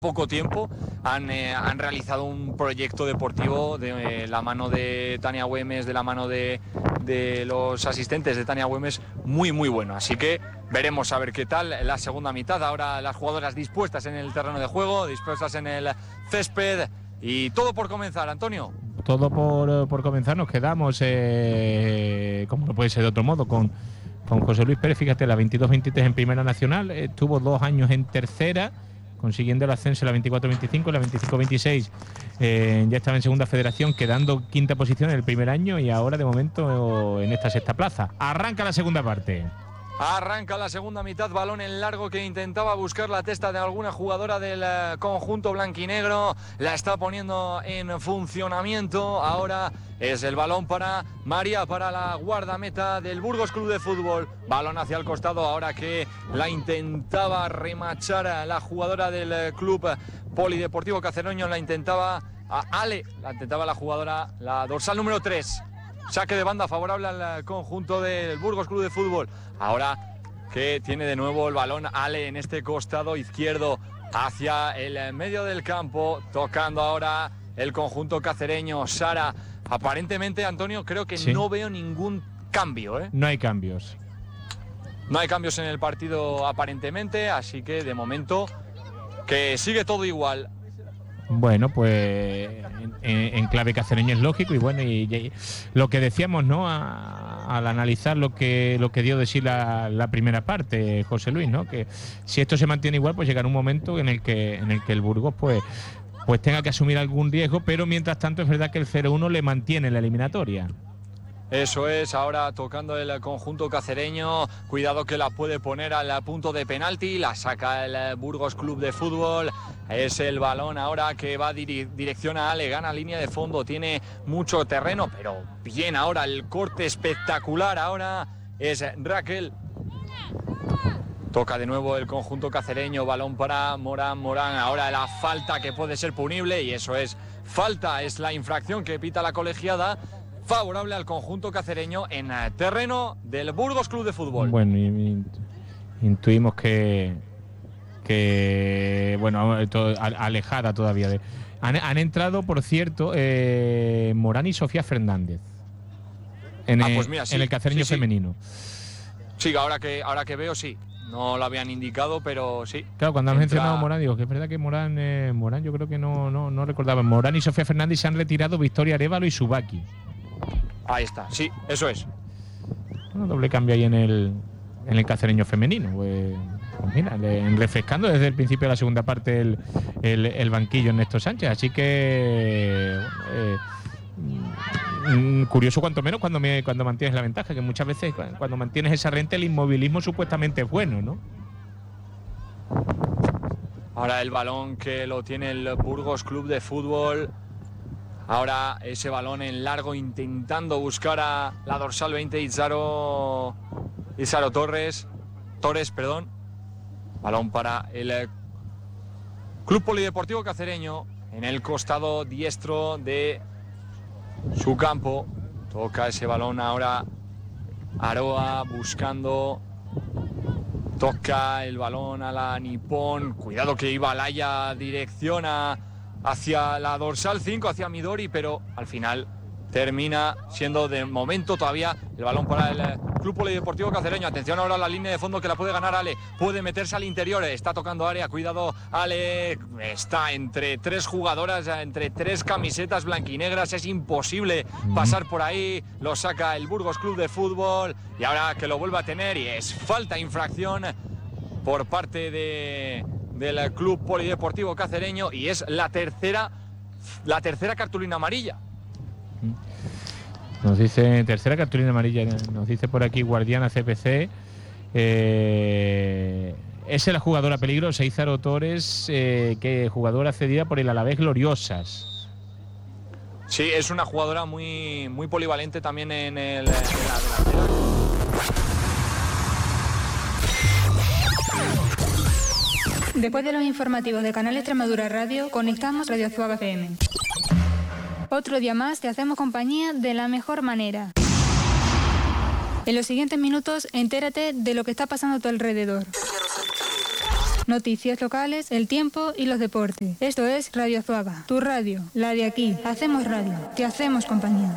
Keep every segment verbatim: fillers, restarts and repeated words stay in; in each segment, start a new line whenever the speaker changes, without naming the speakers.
poco tiempo han, eh, han realizado un proyecto deportivo de eh, la mano de Tania Güemes, de la mano de, de los asistentes de Tania Güemes, muy muy bueno. Así que veremos a ver qué tal la segunda mitad. Ahora las jugadoras dispuestas en el terreno de juego, dispuestas en el césped y todo por comenzar, Antonio.
Todo por, por comenzar, nos quedamos, eh, como no puede ser de otro modo, con, con José Luis Pérez. Fíjate, la veintidós veintitrés en Primera Nacional, estuvo dos años en Tercera, consiguiendo el ascenso en la veinticuatro veinticinco, la veinticinco veintiséis eh, ya estaba en Segunda Federación, quedando quinta posición en el primer año y ahora de momento en esta sexta plaza. Arranca la segunda parte.
Arranca la segunda mitad, balón en largo que intentaba buscar la testa de alguna jugadora del uh, conjunto blanquinegro, la está poniendo en funcionamiento, ahora es el balón para María, para la guardameta del Burgos Club de Fútbol, balón hacia el costado, ahora que la intentaba remachar a la jugadora del Club Polideportivo Cacereño, la intentaba a Ale, la intentaba la jugadora, la dorsal número tres. Saque de banda favorable al conjunto del Burgos Club de Fútbol. Ahora que tiene de nuevo el balón Ale en este costado izquierdo hacia el medio del campo, tocando ahora el conjunto cacereño. Sara, aparentemente, Antonio, creo que sí. No veo ningún cambio, ¿eh?
No hay cambios.
No hay cambios en el partido aparentemente, así que de momento que sigue todo igual.
Bueno, pues en, en clave cacereño es lógico y bueno, y, y lo que decíamos, ¿no? A, al analizar lo que lo que dio de sí la, la primera parte, José Luis, ¿no? Que si esto se mantiene igual, pues llegará un momento en el que en el que el Burgos pues pues tenga que asumir algún riesgo, pero mientras tanto es verdad que el cero uno le mantiene en la eliminatoria.
Eso es, ahora tocando el conjunto cacereño, cuidado que la puede poner al punto de penalti, la saca el Burgos Club de Fútbol, es el balón ahora que va diri- dirección a Ale, gana línea de fondo, tiene mucho terreno, pero bien ahora, el corte espectacular ahora es Raquel. Toca de nuevo el conjunto cacereño, balón para Morán, Morán, ahora la falta que puede ser punible y eso es, falta, es la infracción que pita la colegiada, favorable al conjunto cacereño en terreno del Burgos Club de Fútbol.
Bueno, y, y, intuimos que, que bueno, todo, alejada todavía. De, han, han entrado, por cierto, eh, Morán y Sofía Fernández en,
ah, pues mira, sí,
en el cacereño
sí, sí.
femenino.
Sí, ahora que, ahora que veo, sí. No lo habían indicado, pero sí.
Claro, cuando han Entra... mencionado Morán, digo que es verdad que Morán, eh, Morán yo creo que no, no, no recordaba. Morán y Sofía Fernández se han retirado Victoria Arévalo y Subaki.
Ahí está, sí, eso es.
Un doble cambio ahí en el en el cacereño femenino. Pues, pues mira, le, refrescando desde el principio de la segunda parte el, el, el banquillo Néstor Sánchez. Así que eh, mm, curioso cuanto menos cuando me, cuando mantienes la ventaja, que muchas veces cuando mantienes esa renta el inmovilismo supuestamente es bueno, ¿no?
Ahora el balón que lo tiene el Burgos Club de Fútbol. Ahora ese balón en largo intentando buscar a la dorsal veinte Izzaro, Izzaro Torres, Torres, perdón. Balón para el Club Polideportivo Cacereño en el costado diestro de su campo. Toca ese balón ahora Aroa buscando. Toca el balón a la Nippon. Cuidado que iba Laia, direcciona hacia la dorsal cinco, hacia Midori, pero al final termina siendo de momento todavía el balón para el Club Polideportivo Cacereño. Atención ahora a la línea de fondo que la puede ganar Ale, puede meterse al interior, está tocando área, cuidado Ale, está entre tres jugadoras, entre tres camisetas blanquinegras, es imposible pasar por ahí, lo saca el Burgos Club de Fútbol y ahora que lo vuelve a tener y es falta, infracción por parte de del Club Polideportivo Cacereño y es la tercera la tercera cartulina amarilla.
Nos dice tercera cartulina amarilla, nos dice por aquí Guardiana C P C. Eh, es la jugadora peligrosa Izzaro Torres, eh, que jugadora cedida por el Alavés Gloriosas.
Sí, es una jugadora muy muy polivalente también en el en la delantera.
Después de los informativos de Canal Extremadura Radio, conectamos Radio Zuaga F M. Otro día más te hacemos compañía de la mejor manera. En los siguientes minutos, entérate de lo que está pasando a tu alrededor. Noticias locales, el tiempo y los deportes. Esto es Radio Azuaga, tu radio, la de aquí. Hacemos radio, te hacemos compañía.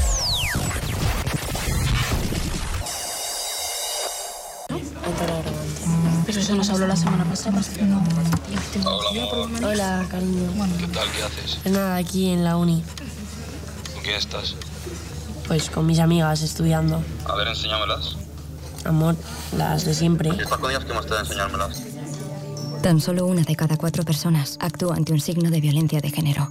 Pero eso nos habló la semana pasada. No.
Hola,
Hola, cariño.
¿qué tal? ¿Qué haces?
Pues nada, aquí en la uni.
¿Con quién estás?
Pues con mis amigas estudiando.
A ver, enséñamelas.
Amor, las de siempre.
Si estás con ellas, ¿qué más te da enseñármelas?
Tan solo una de cada cuatro personas actúa ante un signo de violencia de género.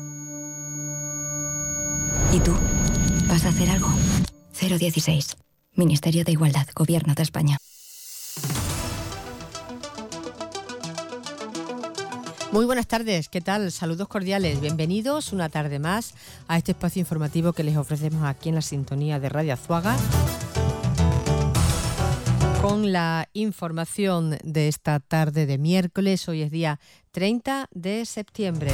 ¿Y tú? ¿Vas a hacer algo? cero dieciséis. Ministerio de Igualdad, Gobierno de España.
Muy buenas tardes, ¿qué tal? Saludos cordiales, bienvenidos una tarde más a este espacio informativo que les ofrecemos aquí en la sintonía de Radio Azuaga, con la información de esta tarde de miércoles. Hoy es día treinta de septiembre.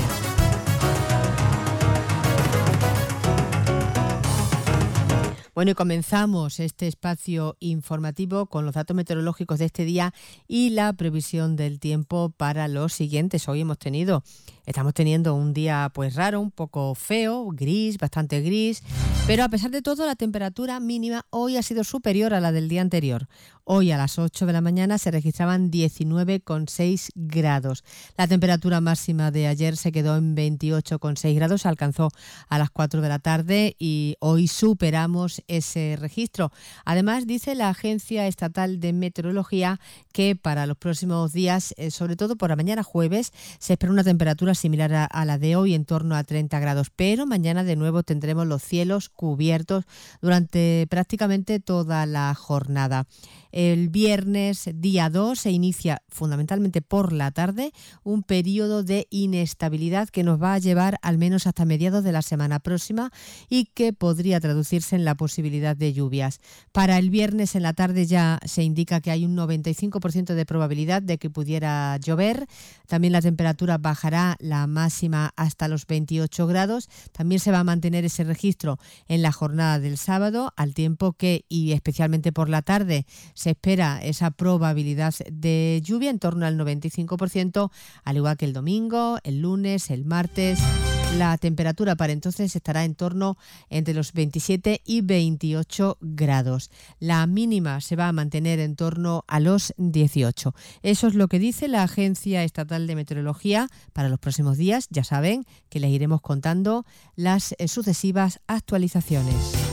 Bueno, y comenzamos este espacio informativo con los datos meteorológicos de este día y la previsión del tiempo para los siguientes. Hoy hemos tenido, estamos teniendo un día pues raro, un poco feo, gris, bastante gris, pero a pesar de todo la temperatura mínima hoy ha sido superior a la del día anterior. Hoy a las ocho de la mañana se registraban diecinueve coma seis grados. La temperatura máxima de ayer se quedó en veintiocho coma seis grados, se alcanzó a las cuatro de la tarde y hoy superamos ese registro. Además, dice la Agencia Estatal de Meteorología que para los próximos días, eh, sobre todo por la mañana jueves, se espera una temperatura similar a, a la de hoy, en torno a treinta grados, pero mañana de nuevo tendremos los cielos cubiertos durante prácticamente toda la jornada. El viernes, día dos, se inicia fundamentalmente por la tarde un periodo de inestabilidad que nos va a llevar al menos hasta mediados de la semana próxima y que podría traducirse en la posibilidad de lluvias. Para el viernes en la tarde ya se indica que hay un noventa y cinco por ciento de probabilidad de que pudiera llover. También la temperatura bajará, la máxima hasta los veintiocho grados. También se va a mantener ese registro en la jornada del sábado, al tiempo que, y especialmente por la tarde, se espera esa probabilidad de lluvia en torno al noventa y cinco por ciento, al igual que el domingo, el lunes, el martes. La temperatura para entonces estará en torno entre los veintisiete y veintiocho grados. La mínima se va a mantener en torno a los dieciocho. Eso es lo que dice la Agencia Estatal de Meteorología para los próximos días. Ya saben que les iremos contando las eh, sucesivas actualizaciones.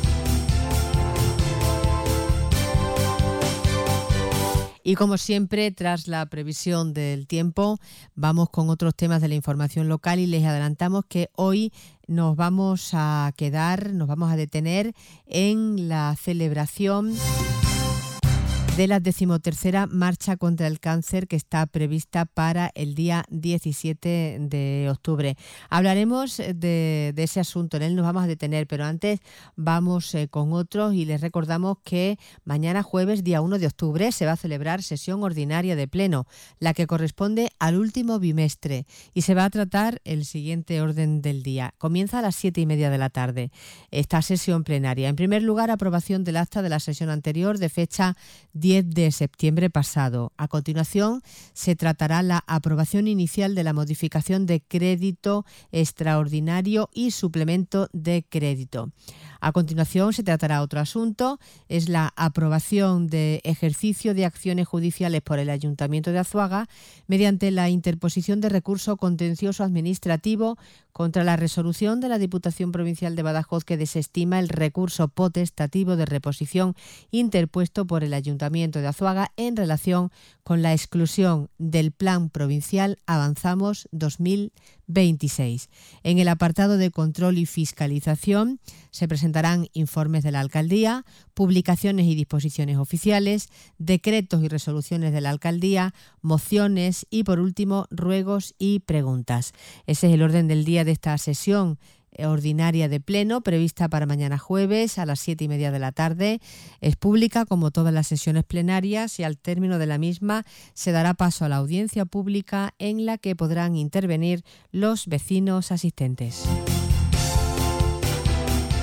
Y como siempre, tras la previsión del tiempo, vamos con otros temas de la información local y les adelantamos que hoy nos vamos a quedar, nos vamos a detener en la celebración de la decimotercera marcha contra el cáncer que está prevista para el día diecisiete de octubre. Hablaremos de, de ese asunto, en él nos vamos a detener, pero antes vamos eh, con otros y les recordamos que mañana jueves, día uno de octubre, se va a celebrar sesión ordinaria de pleno, la que corresponde al último bimestre, y se va a tratar el siguiente orden del día. Comienza a las siete y media de la tarde esta sesión plenaria. En primer lugar, aprobación del acta de la sesión anterior de fecha diez de septiembre pasado. A continuación, se tratará la aprobación inicial de la modificación de crédito extraordinario y suplemento de crédito. A continuación, se tratará otro asunto, es la aprobación de ejercicio de acciones judiciales por el Ayuntamiento de Azuaga mediante la interposición de recurso contencioso administrativo contra la resolución de la Diputación Provincial de Badajoz que desestima el recurso potestativo de reposición interpuesto por el Ayuntamiento de Azuaga en relación con la exclusión del Plan Provincial Avanzamos dos mil veintiséis. En el apartado de control y fiscalización se presentarán informes de la Alcaldía, publicaciones y disposiciones oficiales, decretos y resoluciones de la Alcaldía, mociones y, por último, ruegos y preguntas. Ese es el orden del día de esta sesión ordinaria de pleno prevista para mañana jueves a las siete y media de la tarde. Es pública como todas las sesiones plenarias y al término de la misma se dará paso a la audiencia pública en la que podrán intervenir los vecinos asistentes.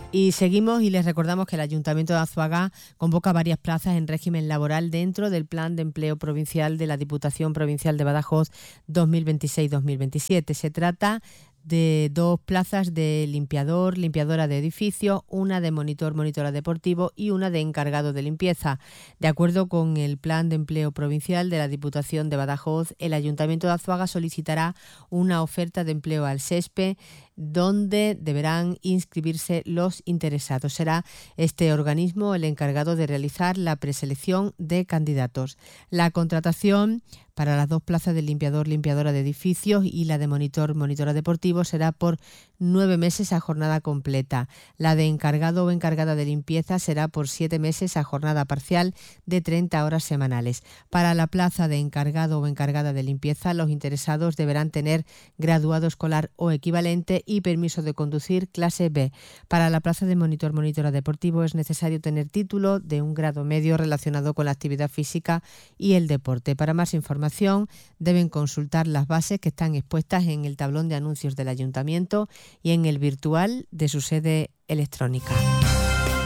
Y seguimos y les recordamos que el Ayuntamiento de Azuaga convoca varias plazas en régimen laboral dentro del Plan de Empleo Provincial de la Diputación Provincial de Badajoz dos mil veintiséis dos mil veintisiete. Se trata de dos plazas de limpiador, limpiadora de edificios, una de monitor, monitora deportivo y una de encargado de limpieza. De acuerdo con el Plan de Empleo Provincial de la Diputación de Badajoz, el Ayuntamiento de Azuaga solicitará una oferta de empleo al SESPE, donde deberán inscribirse los interesados. Será este organismo el encargado de realizar la preselección de candidatos. La contratación para las dos plazas de limpiador, limpiadora de edificios y la de monitor, monitora deportivo será por nueve meses a jornada completa. La de encargado o encargada de limpieza será por siete meses a jornada parcial de treinta horas semanales. Para la plaza de encargado o encargada de limpieza, los interesados deberán tener graduado escolar o equivalente y permiso de conducir clase B. Para la plaza de monitor, monitora deportivo es necesario tener título de un grado medio relacionado con la actividad física y el deporte. Para más información deben consultar las bases que están expuestas en el tablón de anuncios del Ayuntamiento y en el virtual de su sede electrónica.